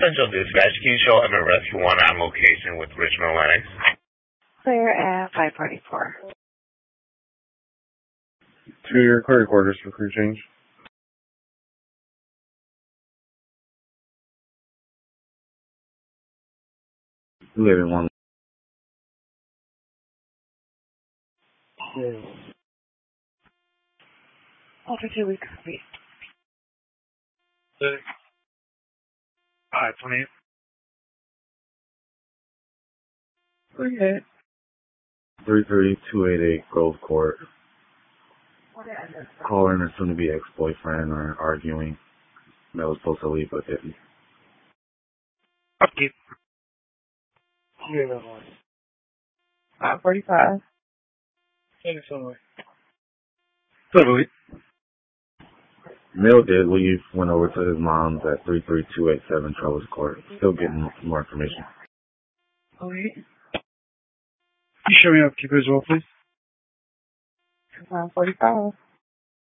Central Dispatch, can you show I'm at Rescue 1 on location with Richmond Lennox? Clear at 544. To your clear quarters for crew change. You live in one. Altitude, we copy. 528. Okay. 33288 Grove Court. Calling a soon-to-be ex-boyfriend or arguing. That was supposed to leave with it. Okay. 545. Totally. Neil did leave, went over to his mom's at 33287 Trellis Court. Still getting more information. Okay. You show me up, keep it as well, please. 545.